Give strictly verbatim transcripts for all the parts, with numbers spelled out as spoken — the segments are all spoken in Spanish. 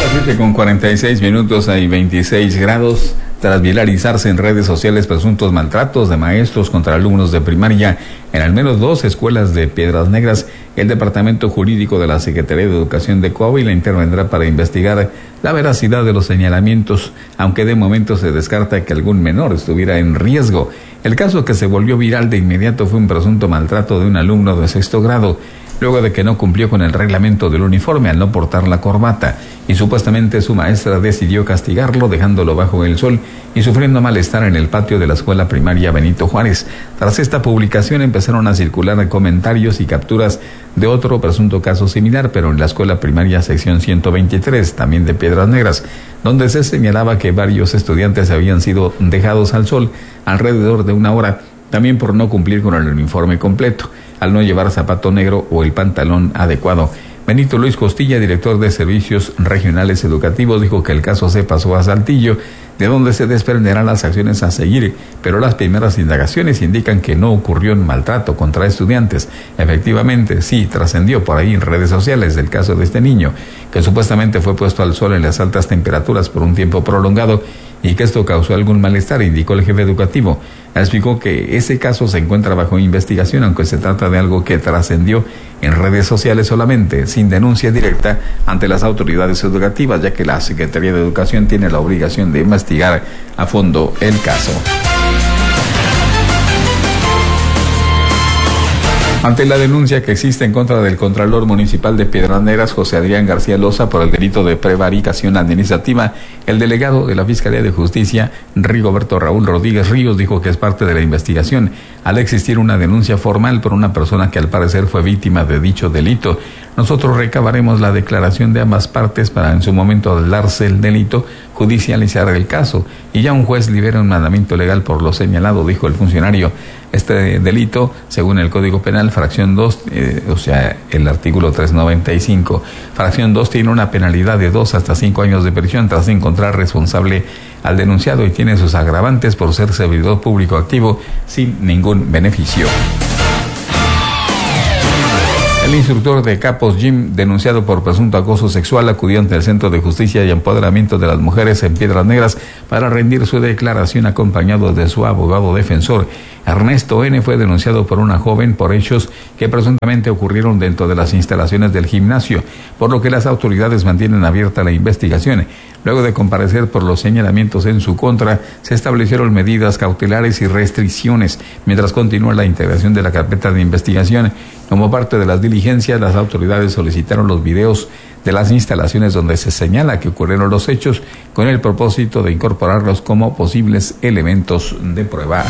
siete con cuarenta y seis minutos, hay veintiséis grados. Tras viralizarse en redes sociales presuntos maltratos de maestros contra alumnos de primaria en al menos dos escuelas de Piedras Negras, el Departamento Jurídico de la Secretaría de Educación de Coahuila intervendrá para investigar la veracidad de los señalamientos, aunque de momento se descarta que algún menor estuviera en riesgo. El caso que se volvió viral de inmediato fue un presunto maltrato de un alumno de sexto grado, luego de que no cumplió con el reglamento del uniforme al no portar la corbata, y supuestamente su maestra decidió castigarlo dejándolo bajo el sol y sufriendo malestar en el patio de la escuela primaria Benito Juárez. Tras esta publicación empezaron a circular comentarios y capturas de otro presunto caso similar, pero en la escuela primaria sección ciento veintitrés, también de Piedras Negras, donde se señalaba que varios estudiantes habían sido dejados al sol alrededor de una hora, también por no cumplir con el uniforme completo, al no llevar zapato negro o el pantalón adecuado. Benito Luis Costilla, director de Servicios Regionales Educativos, dijo que el caso se pasó a Saltillo, de donde se desprenderán las acciones a seguir, pero las primeras indagaciones indican que no ocurrió un maltrato contra estudiantes. Efectivamente, sí, trascendió por ahí en redes sociales el caso de este niño, que supuestamente fue puesto al sol en las altas temperaturas por un tiempo prolongado y que esto causó algún malestar, indicó el jefe educativo. Explicó que ese caso se encuentra bajo investigación, aunque se trata de algo que trascendió en redes sociales solamente, sin denuncia directa ante las autoridades educativas, ya que la Secretaría de Educación tiene la obligación de investigar a fondo el caso. Ante la denuncia que existe en contra del Contralor Municipal de Piedras Negras, José Adrián García Loza, por el delito de prevaricación administrativa, el delegado de la Fiscalía de Justicia, Rigoberto Raúl Rodríguez Ríos, dijo que es parte de la investigación al existir una denuncia formal por una persona que al parecer fue víctima de dicho delito. Nosotros recabaremos la declaración de ambas partes para en su momento al darse el delito judicializar el caso y ya un juez libera un mandamiento legal por lo señalado, dijo el funcionario. Este delito, según el Código Penal, fracción dos, eh, o sea, el artículo trescientos noventa y cinco, fracción dos, tiene una penalidad de dos hasta cinco años de prisión tras encontrar responsable al denunciado y tiene sus agravantes por ser servidor público activo sin ningún beneficio. El instructor de Capos Gym, denunciado por presunto acoso sexual, acudió ante el Centro de Justicia y Empoderamiento de las Mujeres en Piedras Negras para rendir su declaración acompañado de su abogado defensor. Ernesto N. fue denunciado por una joven por hechos que presuntamente ocurrieron dentro de las instalaciones del gimnasio, por lo que las autoridades mantienen abierta la investigación. Luego de comparecer por los señalamientos en su contra, se establecieron medidas cautelares y restricciones, mientras continúa la integración de la carpeta de investigación. Como parte de las diligencias, las autoridades solicitaron los videos de las instalaciones donde se señala que ocurrieron los hechos, con el propósito de incorporarlos como posibles elementos de prueba.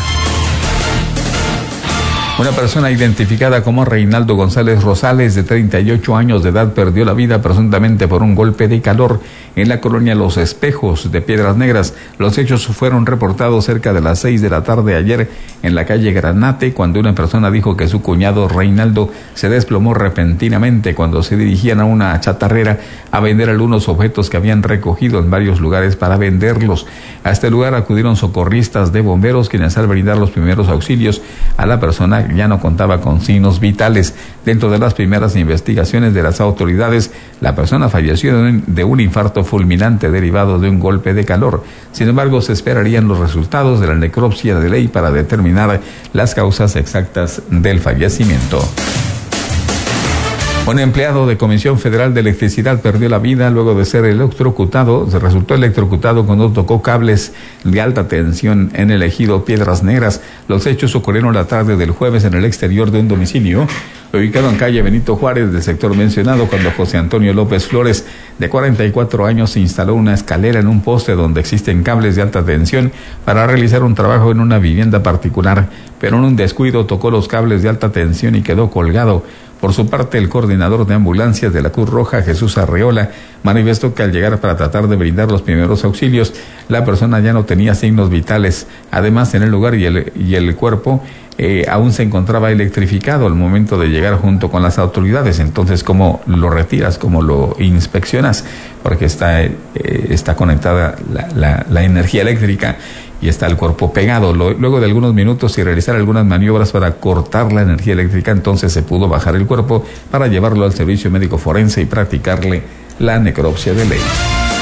Una persona identificada como Reinaldo González Rosales, de treinta y ocho años de edad, perdió la vida presuntamente por un golpe de calor en la colonia Los Espejos de Piedras Negras. Los hechos fueron reportados cerca de las seis de la tarde ayer en la calle Granate, cuando una persona dijo que su cuñado Reinaldo se desplomó repentinamente cuando se dirigían a una chatarrera a vender algunos objetos que habían recogido en varios lugares para venderlos. A este lugar acudieron socorristas de bomberos, quienes al brindar los primeros auxilios a la persona ya no contaba con signos vitales. Dentro de las primeras investigaciones de las autoridades, la persona falleció de un infarto fulminante derivado de un golpe de calor. Sin embargo, se esperarían los resultados de la necropsia de ley para determinar las causas exactas del fallecimiento. Un empleado de Comisión Federal de Electricidad perdió la vida luego de ser electrocutado. Se resultó electrocutado cuando tocó cables de alta tensión en el ejido Piedras Negras. Los hechos ocurrieron la tarde del jueves en el exterior de un domicilio ubicado en calle Benito Juárez del sector mencionado, cuando José Antonio López Flores, de cuarenta y cuatro años, instaló una escalera en un poste donde existen cables de alta tensión para realizar un trabajo en una vivienda particular, pero en un descuido tocó los cables de alta tensión y quedó colgado. Por su parte, el coordinador de ambulancias de la Cruz Roja, Jesús Arreola, manifestó que al llegar para tratar de brindar los primeros auxilios, la persona ya no tenía signos vitales. Además, en el lugar y el, y el cuerpo eh, aún se encontraba electrificado al momento de llegar junto con las autoridades. Entonces, ¿cómo lo retiras? ¿Cómo lo inspeccionas? Porque está, eh, está conectada la, la, la energía eléctrica y está el cuerpo pegado. Luego de algunos minutos y realizar algunas maniobras para cortar la energía eléctrica, entonces se pudo bajar el cuerpo para llevarlo al servicio médico forense y practicarle la necropsia de ley.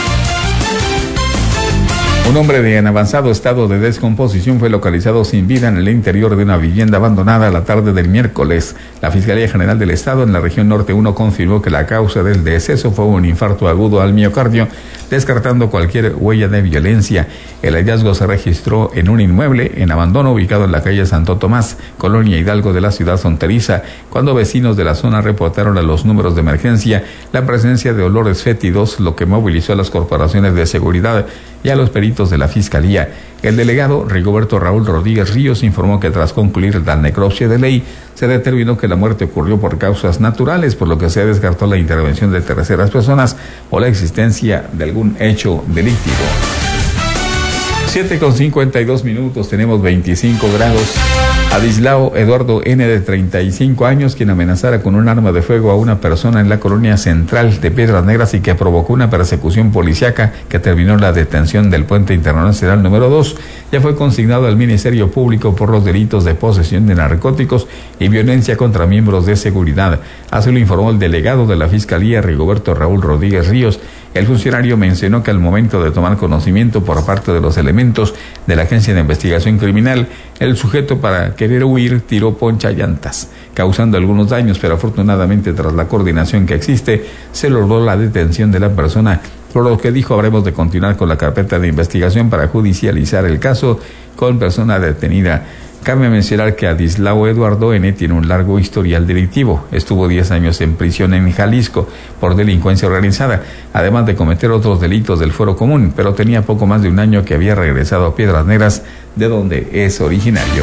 Un hombre de en avanzado estado de descomposición fue localizado sin vida en el interior de una vivienda abandonada la tarde del miércoles. La Fiscalía General del Estado en la región Norte uno confirmó que la causa del deceso fue un infarto agudo al miocardio, descartando cualquier huella de violencia. El hallazgo se registró en un inmueble en abandono ubicado en la calle Santo Tomás, Colonia Hidalgo de la ciudad fronteriza, cuando vecinos de la zona reportaron a los números de emergencia la presencia de olores fétidos, lo que movilizó a las corporaciones de seguridad y a los peritos de la Fiscalía. El delegado Rigoberto Raúl Rodríguez Ríos informó que tras concluir la necropsia de ley, se determinó que la muerte ocurrió por causas naturales, por lo que se descartó la intervención de terceras personas o la existencia de algún hecho delictivo. siete con cincuenta y dos minutos, tenemos veinticinco grados. Adislao Eduardo N., de treinta y cinco años, quien amenazara con un arma de fuego a una persona en la colonia central de Piedras Negras y que provocó una persecución policíaca que terminó en la detención del puente internacional número dos, ya fue consignado al Ministerio Público por los delitos de posesión de narcóticos y violencia contra miembros de seguridad. Así lo informó el delegado de la Fiscalía, Rigoberto Raúl Rodríguez Ríos. El funcionario mencionó que al momento de tomar conocimiento por parte de los elementos de la Agencia de Investigación Criminal, el sujeto, para querer huir, tiró ponchallantas, causando algunos daños, pero afortunadamente tras la coordinación que existe, se logró la detención de la persona, por lo que dijo: habremos de continuar con la carpeta de investigación para judicializar el caso con persona detenida. Cabe mencionar que Adislao Eduardo N. tiene un largo historial delictivo. Estuvo diez años en prisión en Jalisco por delincuencia organizada, además de cometer otros delitos del fuero común, pero tenía poco más de un año que había regresado a Piedras Negras, de donde es originario.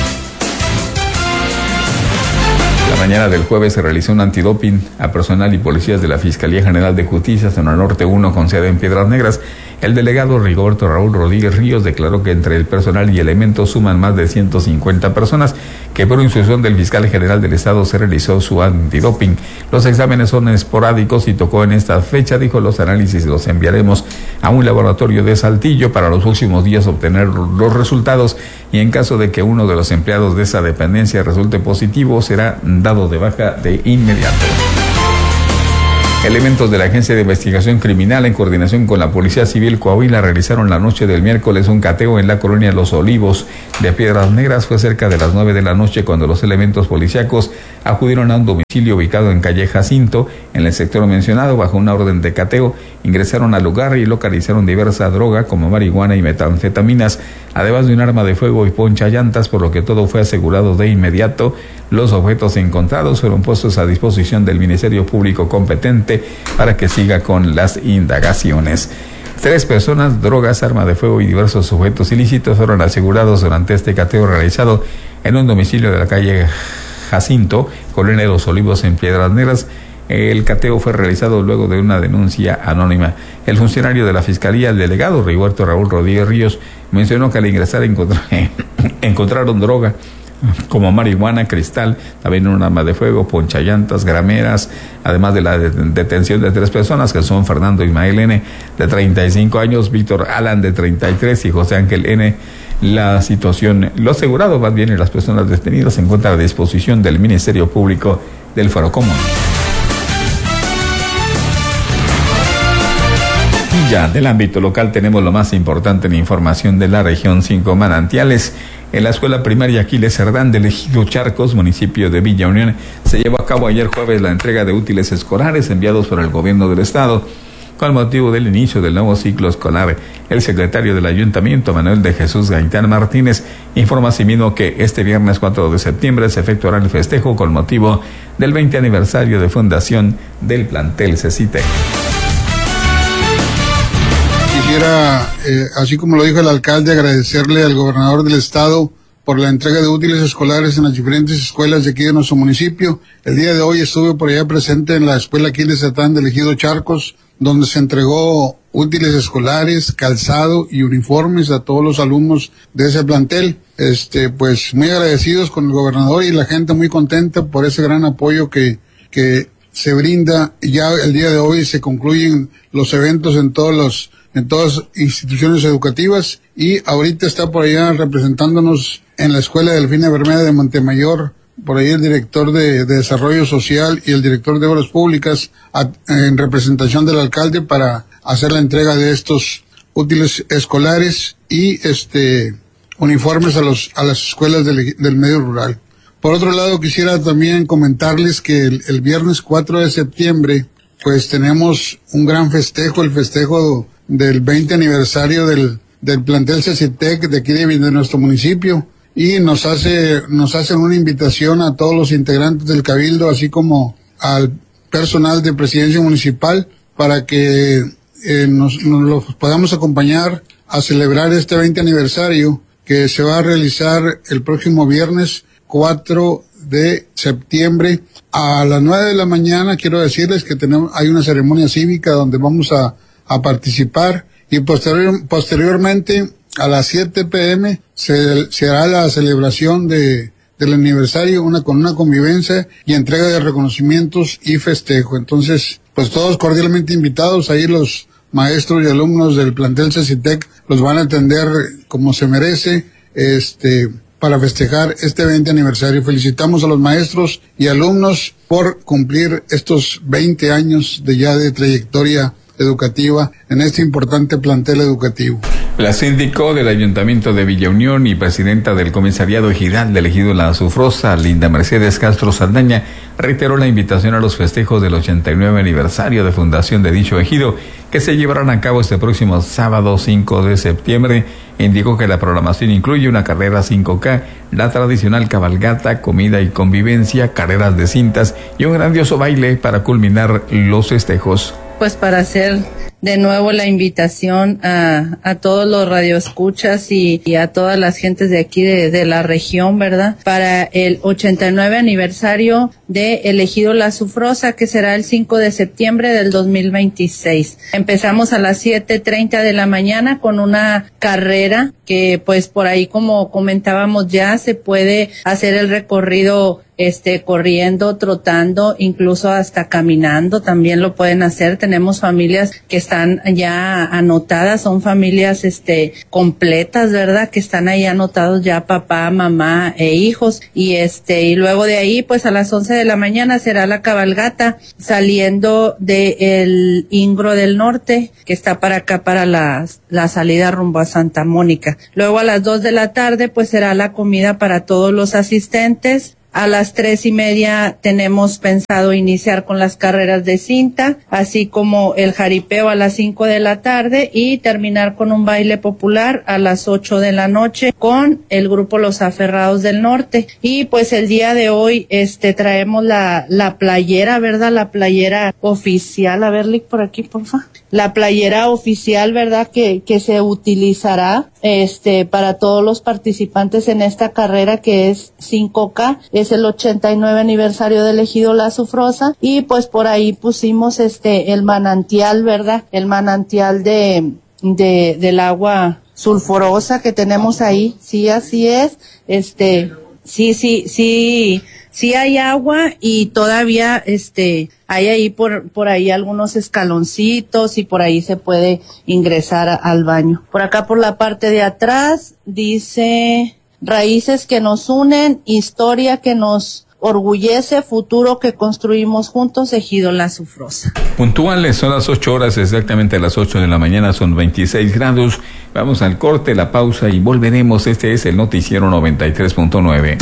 La mañana del jueves se realizó un antidoping a personal y policías de la Fiscalía General de Justicia, Zona Norte uno, con sede en Piedras Negras. El delegado Rigoberto Raúl Rodríguez Ríos declaró que entre el personal y elementos suman más de ciento cincuenta personas, que por instrucción del fiscal general del Estado se realizó su antidoping. Los exámenes son esporádicos y tocó en esta fecha, dijo: los análisis los enviaremos a un laboratorio de Saltillo para los próximos días obtener los resultados, y en caso de que uno de los empleados de esa dependencia resulte positivo, será dado de baja de inmediato. Elementos de la Agencia de Investigación Criminal, en coordinación con la Policía Civil Coahuila, realizaron la noche del miércoles un cateo en la colonia Los Olivos de Piedras Negras. Fue cerca de las nueve de la noche cuando los elementos policíacos acudieron a un domicilio ubicado en calle Jacinto, en el sector mencionado. Bajo una orden de cateo, ingresaron al lugar y localizaron diversa droga como marihuana y metanfetaminas, además de un arma de fuego y ponchallantas, por lo que todo fue asegurado de inmediato. Los objetos encontrados fueron puestos a disposición del Ministerio Público competente para que siga con las indagaciones. Tres personas, drogas, arma de fuego y diversos objetos ilícitos fueron asegurados durante este cateo realizado en un domicilio de la calle Jacinto, colonia de Los Olivos, en Piedras Negras. El cateo fue realizado luego de una denuncia anónima. El funcionario de la Fiscalía, el delegado Rigoberto Raúl Rodríguez Ríos, mencionó que al ingresar encontrar, encontraron droga como marihuana, cristal, también un arma de fuego, ponchallantas, grameras, además de la detención de tres personas, que son Fernando Ismael N., de treinta y cinco años, Víctor Alan, de treinta y tres, y José Ángel N. La situación, lo asegurado más bien, y las personas detenidas se encuentran a disposición del Ministerio Público del Fuero Común. Y ya del ámbito local tenemos lo más importante en información de la región Cinco Manantiales. En la escuela primaria Aquiles Cerdán del ejido Charcos, municipio de Villa Unión, se llevó a cabo ayer jueves la entrega de útiles escolares enviados por el gobierno del estado con motivo del inicio del nuevo ciclo escolar. El secretario del Ayuntamiento, Manuel de Jesús Gaitán Martínez, informa asimismo que este viernes cuatro de septiembre se efectuará el festejo con motivo del veinte aniversario de fundación del plantel CECITEC. Quisiera, eh, así como lo dijo el alcalde, agradecerle al gobernador del estado por la entrega de útiles escolares en las diferentes escuelas de aquí de nuestro municipio. El día de hoy estuve por allá presente en la escuela Aquiles Cerdán del ejido Charcos, donde se entregó útiles escolares, calzado y uniformes a todos los alumnos de ese plantel. Este, pues muy agradecidos con el gobernador y la gente muy contenta por ese gran apoyo que, que se brinda. Ya el día de hoy se concluyen los eventos en todos los en todas las instituciones educativas, y ahorita está por allá representándonos en la Escuela Delfina Bermeda de Montemayor, por ahí el director de, de Desarrollo Social y el director de Obras Públicas, a, en representación del alcalde, para hacer la entrega de estos útiles escolares y este uniformes a los a las escuelas del, del medio rural. Por otro lado, quisiera también comentarles que el, el viernes cuatro de septiembre, pues tenemos un gran festejo, el festejo del veinte aniversario del, del plantel CECITEC de aquí de, de nuestro municipio, y nos hace, nos hacen una invitación a todos los integrantes del Cabildo, así como al personal de presidencia municipal, para que eh, nos, nos los podamos acompañar a celebrar este veinte aniversario que se va a realizar el próximo viernes cuatro de septiembre a las nueve de la mañana. Quiero decirles que tenemos, hay una ceremonia cívica donde vamos a, a participar, y posterior, posteriormente a las siete pe eme se, se hará la celebración de, del aniversario, una con una convivencia y entrega de reconocimientos y festejo. Entonces, pues todos cordialmente invitados. Ahí los maestros y alumnos del plantel CECITEC los van a atender como se merece, este, para festejar este veinte aniversario. Felicitamos a los maestros y alumnos por cumplir estos veinte años de ya de trayectoria educativa en este importante plantel educativo. La síndico del Ayuntamiento de Villa Unión y presidenta del Comisariado Ejidal del Ejido La Azufrosa, Linda Mercedes Castro Saldaña, reiteró la invitación a los festejos del ochenta y nueve aniversario de fundación de dicho ejido, que se llevarán a cabo este próximo sábado cinco de septiembre. Indicó que la programación incluye una carrera cinco K, la tradicional cabalgata, comida y convivencia, carreras de cintas y un grandioso baile para culminar los festejos. Pues para hacer de nuevo la invitación a, a todos los radioescuchas y, y a todas las gentes de aquí de, de la región, ¿verdad? Para el ochenta y nueve aniversario de el Ejido La Azufrosa, que será el cinco de septiembre del dos mil veintiséis. Empezamos a las siete treinta de la mañana con una carrera que, pues, por ahí, como comentábamos ya, se puede hacer el recorrido este corriendo, trotando, incluso hasta caminando, también lo pueden hacer. Tenemos familias que están ya anotadas, son familias este completas, ¿verdad? Que están ahí anotados ya papá, mamá e hijos, y este y luego de ahí, pues a las once de la mañana será la cabalgata saliendo de el Ingro del Norte, que está para acá, para la, la salida rumbo a Santa Mónica. Luego a las dos de la tarde, pues será la comida para todos los asistentes. A las tres y media tenemos pensado iniciar con las carreras de cinta, así como el jaripeo a las cinco de la tarde, y terminar con un baile popular a las ocho de la noche con el grupo Los Aferrados del Norte. Y pues el día de hoy este traemos la la playera, ¿verdad? La playera oficial. A ver, Lick, por aquí, porfa. La playera oficial, ¿verdad? Que que se utilizará este para todos los participantes en esta carrera, que es cinco K. Es el ochenta y nueve aniversario del Ejido La Azufrosa, y pues por ahí pusimos este el manantial, ¿verdad? El manantial de de del agua sulfurosa que tenemos ahí. Sí, así es. Este, sí, sí, sí, sí hay agua, y todavía este hay ahí por por ahí algunos escaloncitos, y por ahí se puede ingresar a, al baño. Por acá, por la parte de atrás, dice: raíces que nos unen, historia que nos orgullece, futuro que construimos juntos, Ejido La Azufrosa. Puntuales, son las ocho horas, exactamente a las ocho de la mañana, son veintiséis grados. Vamos al corte, la pausa y volveremos. Este es el Noticiero noventa y tres punto nueve.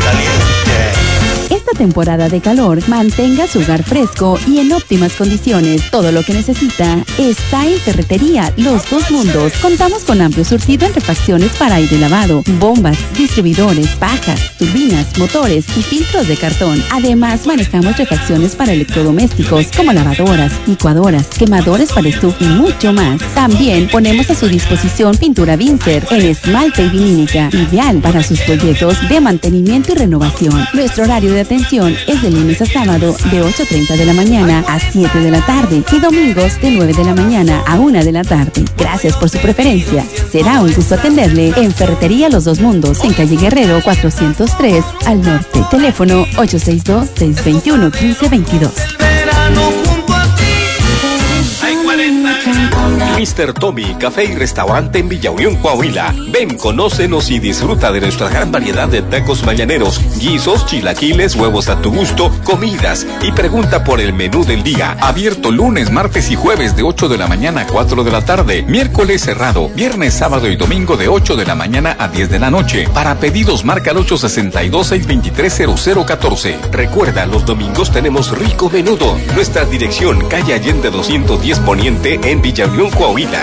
Esta temporada de calor, mantenga su hogar fresco y en óptimas condiciones. Todo lo que necesita está en Ferretería Los Dos Mundos. Contamos con amplio surtido en refacciones para aire lavado, bombas, distribuidores, pajas, turbinas, motores y filtros de cartón. Además, manejamos refacciones para electrodomésticos como lavadoras, licuadoras, quemadores para estufa y mucho más. También ponemos a su disposición pintura Vincer en esmalte y vinílica, ideal para sus proyectos de mantenimiento y renovación. Nuestro horario de atención es de lunes a sábado de ocho treinta de la mañana a siete de la tarde y domingos de nueve de la mañana a una de la tarde. Gracias por su preferencia. Será un gusto atenderle en Ferretería Los Dos Mundos, en calle Guerrero cuatrocientos tres al norte. Teléfono ocho seis dos, seis dos uno, uno cinco dos dos. mister Tommy, café y restaurante en Villa Unión, Coahuila. Ven, conócenos y disfruta de nuestra gran variedad de tacos mañaneros, guisos, chilaquiles, huevos a tu gusto, comidas y pregunta por el menú del día. Abierto lunes, martes y jueves de ocho de la mañana a cuatro de la tarde. Miércoles cerrado. Viernes, sábado y domingo de ocho de la mañana a diez de la noche. Para pedidos marca el ocho seis dos, seis dos tres, cero cero uno cuatro. Recuerda, los domingos tenemos rico menudo. Nuestra dirección, calle Allende doscientos diez Poniente en Villa Unión, Coahuila.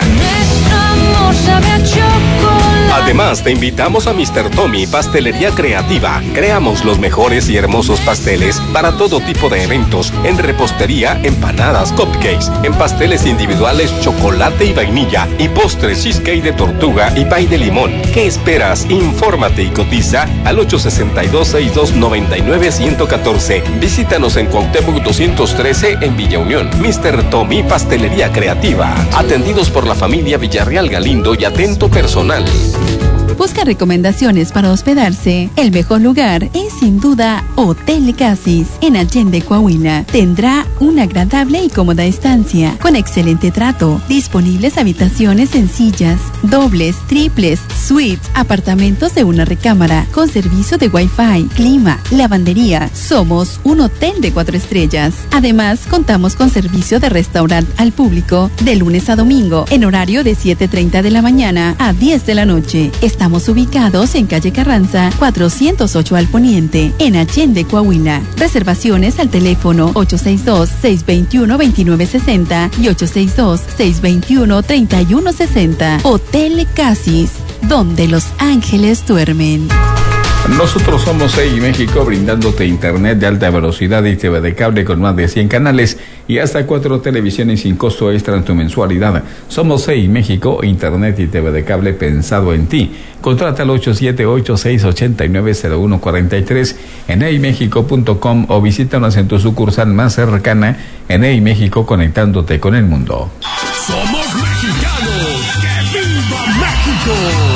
Además, te invitamos a mister Tommy, Pastelería Creativa. Creamos los mejores y hermosos pasteles para todo tipo de eventos, en repostería, empanadas, cupcakes, en pasteles individuales, chocolate y vainilla, y postres cheesecake de tortuga y pay de limón. ¿Qué esperas? Infórmate y cotiza al ocho seis dos, seis dos nueve nueve, uno uno cuatro. Visítanos en Cuauhtémoc doscientos trece en Villa Unión. mister Tommy, Pastelería Creativa. Atendidos por la familia Villarreal Galindo y atento personal. Busca recomendaciones para hospedarse. El mejor lugar es sin duda Hotel Casis en Allende, Coahuila. Tendrá una agradable y cómoda estancia con excelente trato. Disponibles habitaciones sencillas, dobles, triples, suites, apartamentos de una recámara con servicio de Wi-Fi, clima, lavandería. Somos un hotel de cuatro estrellas. Además, contamos con servicio de restaurante al público de lunes a domingo en horario de siete treinta de la mañana a diez de la noche. Estamos ubicados en calle Carranza, cuatrocientos ocho al poniente, en Allende, Coahuila. Reservaciones al teléfono ocho seis dos, seis dos uno, dos nueve seis cero y ocho seis dos, seis dos uno, tres uno seis cero. Hotel Casis, donde los ángeles duermen. Nosotros somos E I México, brindándote internet de alta velocidad y T V de cable con más de cien canales y hasta cuatro televisiones sin costo extra en tu mensualidad. Somos E I México, internet y T V de cable pensado en ti. Contrata al ocho siete ocho, seis ocho nueve, cero uno cuatro tres en e i méxico punto com o visítanos en tu sucursal más cercana en E I México, conectándote con el mundo. Somos mexicanos. ¡Que viva México!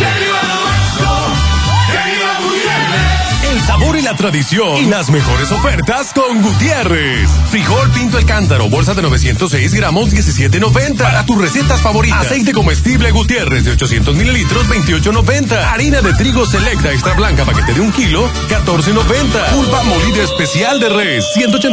El sabor y la tradición y las mejores ofertas con Gutiérrez. Frijol Pinto El Cántaro, bolsa de novecientos seis gramos, diecisiete noventa. Para tus recetas favoritas. Aceite comestible Gutiérrez de ochocientos mililitros, veintiocho noventa. Harina de trigo selecta extra blanca, paquete de un kilo, catorce noventa. Pulpa molida especial de res, ciento ochenta